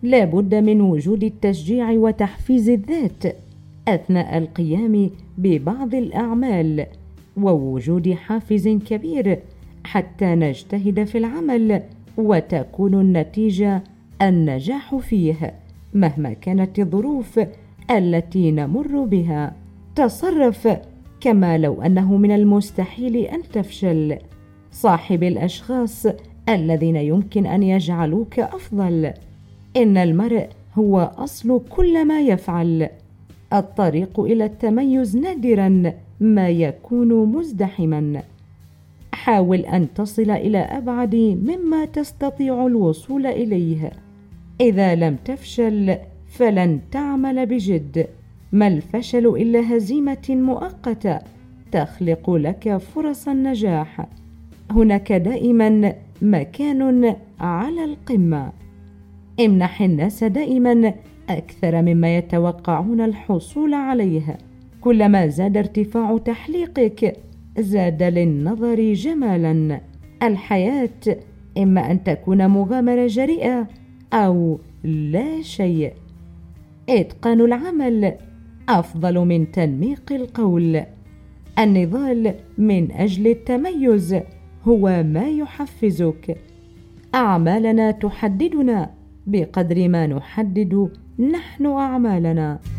لا بد من وجود التشجيع وتحفيز الذات أثناء القيام ببعض الأعمال، ووجود حافز كبير حتى نجتهد في العمل وتكون النتيجة النجاح فيه مهما كانت الظروف التي نمر بها. تصرف كما لو أنه من المستحيل أن تفشل. صاحب الأشخاص الذين يمكن أن يجعلوك أفضل. إن المرء هو أصل كل ما يفعل. الطريق إلى التميز نادرا ما يكون مزدحما. حاول أن تصل إلى أبعد مما تستطيع الوصول إليه. إذا لم تفشل فلن تعمل بجد. ما الفشل إلا هزيمة مؤقتة تخلق لك فرص النجاح. هناك دائما مكان على القمة. امنح الناس دائما أكثر مما يتوقعون الحصول عليه. كلما زاد ارتفاع تحليقك زاد للنظر جمالا. الحياة إما أن تكون مغامرة جريئة أو لا شيء. إتقان العمل أفضل من تنميق القول. النضال من أجل التميز هو ما يحفزك. أعمالنا تحددنا بقدر ما نحدد نحن أعمالنا.